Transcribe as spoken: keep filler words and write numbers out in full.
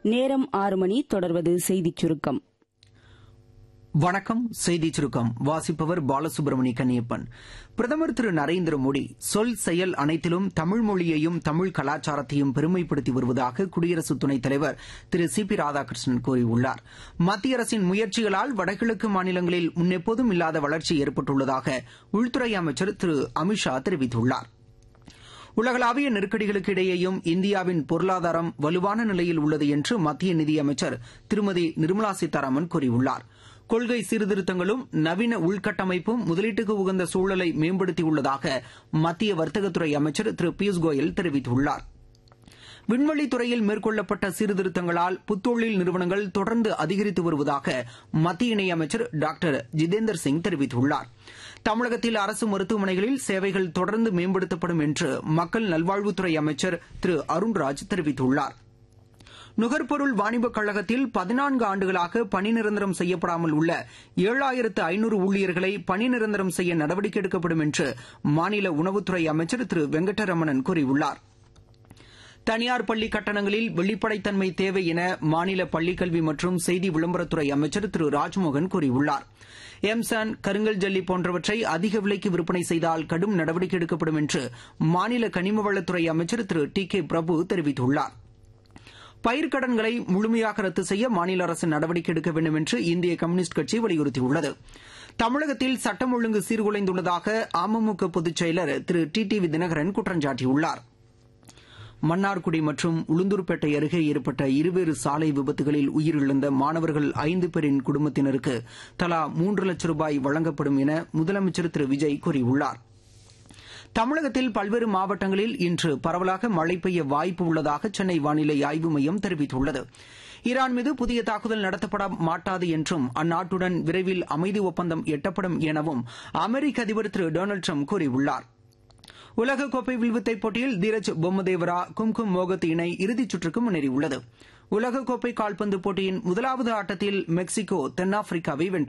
நேரம் ஆறு மணி. தொடர்வது செய்திச் சுருக்கம். வணக்கம். செய்திச் சுருக்கம் வாசிப்பவர் பாலசுப்ரமணி கன்னியப்பன். பிரதமர் திரு நரேந்திர மோடி சொல் செயல் அனைத்திலும் தமிழ் மொழியையும் தமிழ் கலாச்சாரத்தையும் பெருமைப்படுத்தி வருவதாக குடியரசு துணைத் தலைவர் திரு சி பி ராதாகிருஷ்ணன் கூறியுள்ளார். மத்திய அரசின் முயற்சிகளால் வடகிழக்கு மாநிலங்களில் முன்னெப்போதும் இல்லாத வளர்ச்சி ஏற்பட்டுள்ளதாக உள்துறை அமைச்சர் திரு அமித்ஷா தெரிவித்துள்ளார். உலகளாவிய நெருக்கடிகளுக்கு இடையேயும் இந்தியாவின் பொருளாதாரம் வலுவான நிலையில் உள்ளது என்று மத்திய நிதியமைச்சர் திருமதி நிர்மலா சீதாராமன் கூறியுள்ளார். கொள்கை சீர்திருத்தங்களும் நவீன உள்கட்டமைப்பும் முதலீட்டுக்கு உகந்த சூழலை மேம்படுத்தியுள்ளதாக மத்திய வர்த்தகத்துறை அமைச்சர் திரு பியூஷ் கோயல் தெரிவித்துள்ளார். விண்வெளித் துறையில் மேற்கொள்ளப்பட்ட சீர்திருத்தங்களால் புத்தொழில் நிறுவனங்கள் தொடர்ந்து அதிகரித்து வருவதாக மத்திய இணையமைச்சர் டாக்டர் ஜிதேந்தர் சிங் தெரிவித்துள்ளார். தமிழகத்தில் அரசு மருத்துவமனைகளில் சேவைகள் தொடர்ந்து மேம்படுத்தப்படும் என்று மக்கள் நல்வாழ்வுத்துறை அமைச்சர் திரு அருண்ராஜ் தெரிவித்துள்ளார். நுகர்பொருள் வாணிபக் கழகத்தில் பதினான்கு ஆண்டுகளாக பணி நிரந்தரம் செய்யப்படாமல் உள்ள ஏழாயிரத்து ஐநூறு ஊழியர்களை பணி நிரந்தரம் செய்ய நடவடிக்கை எடுக்கப்படும் என்று மாநில உணவுத்துறை அமைச்சர் திரு வெங்கடரமணன் கூறியுள்ளார். தனியார் பள்ளி கட்டணங்களில் வெளிப்படைத்தன்மை தேவை என மாநில பள்ளிக்கல்வி மற்றும் செய்தி விளம்பரத்துறை அமைச்சர் திரு ராஜ்மோகன் கூறியுள்ளார். எம்சான், கருங்கல் ஜல்லி போன்றவற்றை அதிக விலைக்கு விற்பனை செய்தால் கடும் நடவடிக்கை எடுக்கப்படும் என்று மாநில கனிமவளத்துறை அமைச்சர் திரு டி கே பிரபு தெரிவித்துள்ளார். பயிர்க்கடன்களை முழுமையாக ரத்து செய்ய மாநில அரசு நடவடிக்கை எடுக்க வேண்டும் என்று இந்திய கம்யூனிஸ்ட் கட்சி வலியுறுத்தியுள்ளது. தமிழகத்தில் சட்டம் ஒழுங்கு சீர்குலைந்துள்ளதாக அமமுக பொதுச் செயலர் திரு டி டி வி தினகரன் குற்றம் சாட்டியுள்ளார். மன்னார்குடி மற்றும் உளுந்தூர்பேட்டை அருகே ஏற்பட்ட இருவேறு சாலை விபத்துகளில் உயிரிழந்த மாணவர்கள் ஐந்து பேரின் குடும்பத்தினருக்கு தலா மூன்று லட்சம் ரூபாய் வழங்கப்படும் என முதலமைச்சர் திரு விஜய் கூறியுள்ளார். தமிழகத்தில் பல்வேறு மாவட்டங்களில் இன்று பரவலாக மழை பெய்ய வாய்ப்பு உள்ளதாக சென்னை வானிலை ஆய்வு மையம் தெரிவித்துள்ளது. ஈரான் மீது புதிய தாக்குதல் நடத்தப்பட மாட்டாது என்றும் அந்நாட்டுடன் விரைவில் அமைதி ஒப்பந்தம் எட்டப்படும் எனவும் அமெரிக்க அதிபர் திரு டொனால்டு ட்ரம்ப் கூறியுள்ளார். உலகக்கோப்பை வில்வித்தை போட்டியில் தீரஜ் பொம்மதேவரா கும்கும் மோகத் இணை இறுதிச் சுற்றுக்கு முன்னேறியுள்ளது. உலகக்கோப்பை கால்பந்து போட்டியின் முதலாவது ஆட்டத்தில் மெக்சிகோ தென்னாப்பிரிக்காவை வென்றது.